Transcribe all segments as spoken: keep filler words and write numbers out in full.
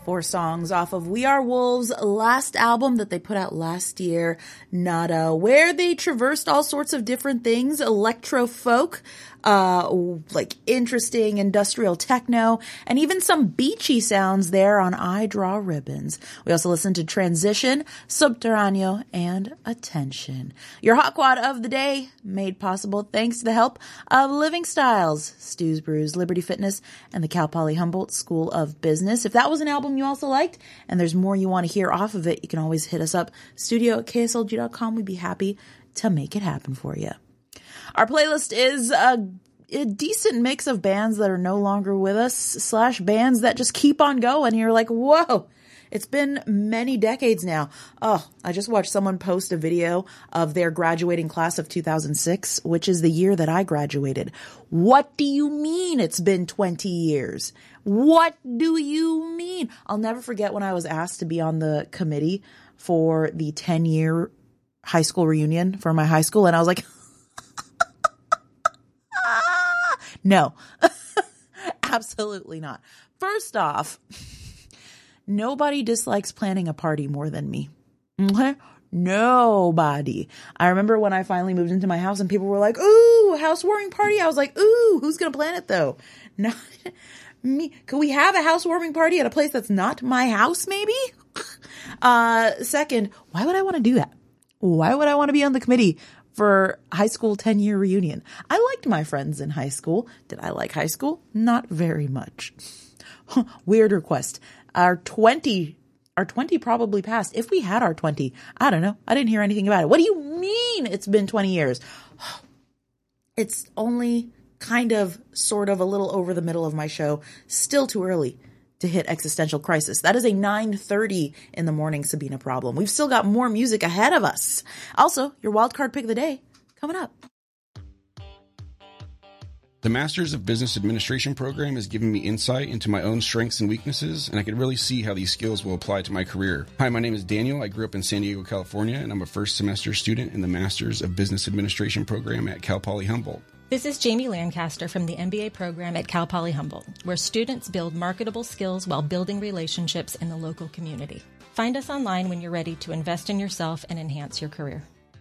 Four songs off of We Are Wolves' last album that they put out last year, Nada, where they traversed all sorts of different things, electro folk, uh, like interesting industrial techno, and even some beachy sounds there on I Draw Ribbons. We also listened to Transition, Subterraneo, and Attention. Your Hot Quad of the day made possible thanks to the help of Living Styles, Stu's Brews, Liberty Fitness, and the Cal Poly Humboldt School of Business. If that was an album you also liked, and there's more you want to hear off of it, you can always hit us up, studio at K S L G dot com. We'd be happy to make it happen for you. Our playlist is a, a decent mix of bands that are no longer with us, slash bands that just keep on going. You're like, whoa, it's been many decades now. Oh, I just watched someone post a video of their graduating class of two thousand six, which is the year that I graduated. What do you mean it's been twenty years? What do you mean? I'll never forget when I was asked to be on the committee for the ten-year high school reunion for my high school, and I was like, no, absolutely not. First off, nobody dislikes planning a party more than me. Okay? Nobody. I remember when I finally moved into my house and people were like, ooh, housewarming party. I was like, ooh, who's going to plan it though? Not me. Could we have a housewarming party at a place that's not my house maybe? Uh, second, why would I want to do that? Why would I want to be on the committee for high school ten year reunion? I liked my friends in high school. Did I like high school? Not very much. Weird request. Our twenty, our twenty probably passed. If we had our twenty, I don't know. I didn't hear anything about it. What do you mean it's been twenty years? It's only kind of, sort of, a little over the middle of my show. Still too early to hit existential crisis. That is a nine thirty in the morning Sabina problem. We've still got more music ahead of us. Also, your wildcard pick of the day coming up. The Masters of Business Administration program has given me insight into my own strengths and weaknesses, and I can really see how these skills will apply to my career. Hi, my name is Daniel. I grew up in San Diego, California, and I'm a first semester student in the Masters of Business Administration program at Cal Poly Humboldt. This is Jamie Lancaster from the M B A program at Cal Poly Humboldt, where students build marketable skills while building relationships in the local community. Find us online when you're ready to invest in yourself and enhance your career.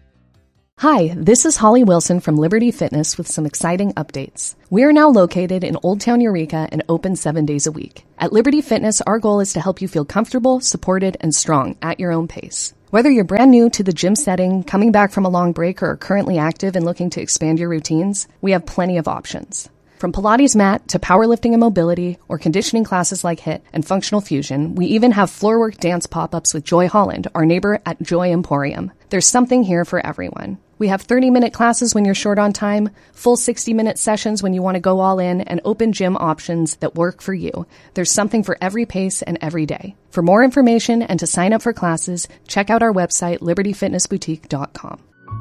Hi, this is Holly Wilson from Liberty Fitness with some exciting updates. We are now located in Old Town Eureka and open seven days a week. At Liberty Fitness, our goal is to help you feel comfortable, supported, and strong at your own pace. Whether you're brand new to the gym setting, coming back from a long break, or are currently active and looking to expand your routines, we have plenty of options. From Pilates mat to powerlifting and mobility, or conditioning classes like HIIT and functional fusion, we even have floorwork dance pop-ups with Joy Holland, our neighbor at Joy Emporium. There's something here for everyone. We have thirty-minute classes when you're short on time, full sixty-minute sessions when you want to go all in, and open gym options that work for you. There's something for every pace and every day. For more information and to sign up for classes, check out our website, liberty fitness boutique dot com.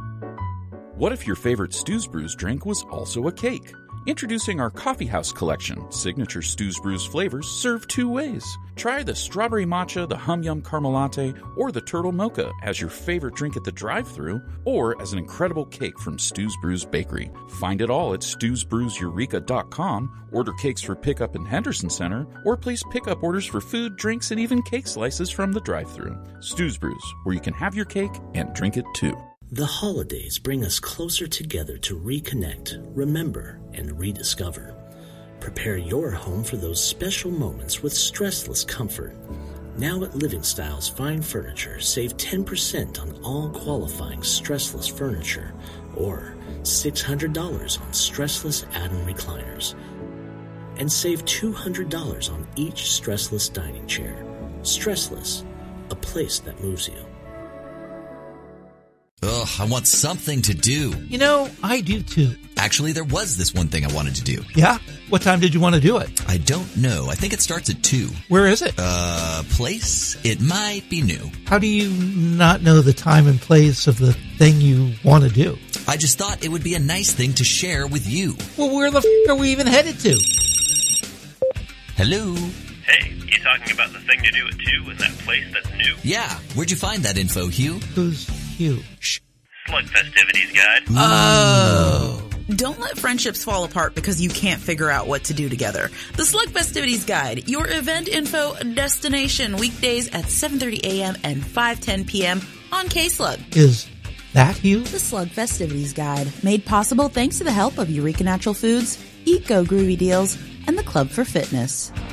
What if your favorite Stu's Brews drink was also a cake? Introducing our Coffee House collection, signature Stu's Brews flavors served two ways. Try the strawberry matcha, the hum yum caramel latte, or the turtle mocha as your favorite drink at the drive-thru, or as an incredible cake from Stu's Brews Bakery. Find it all at stews brews eureka dot com, order cakes for pickup in Henderson Center, or place pickup orders for food, drinks, and even cake slices from the drive-thru. Stu's Brews, where you can have your cake and drink it too. The holidays bring us closer together to reconnect, remember, and rediscover. Prepare your home for those special moments with stressless comfort. Now at Living Styles Fine Furniture, save ten percent on all qualifying stressless furniture, or six hundred dollars on stressless add-on recliners, and save two hundred dollars on each stressless dining chair. Stressless, a place that moves you. Ugh, I want something to do. You know, I do too. Actually, there was this one thing I wanted to do. Yeah? What time did you want to do it? I don't know. I think it starts at two. Where is it? Uh, place? It might be new. How do you not know the time and place of the thing you want to do? I just thought it would be a nice thing to share with you. Well, where the f*** are we even headed to? Hello? Hey, you talking about the thing to do at two in that place that's new? Yeah. Where'd you find that info, Hugh? Who's Hugh? Shh. Slug Festivities Guide. Oh. Don't let friendships fall apart because you can't figure out what to do together. The Slug Festivities Guide, your event info destination, weekdays at seven thirty a.m. and five ten p.m. on K-Slug. Is that you? The Slug Festivities Guide, made possible thanks to the help of Eureka Natural Foods, Eco Groovy Deals, and the Club for Fitness.